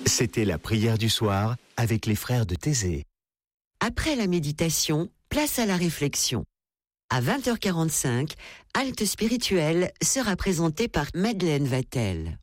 C'était la prière du soir avec les frères de Thésée. Après la méditation, place à la réflexion. À 20h45, Halte spirituelle sera présentée par Madeleine Vatel.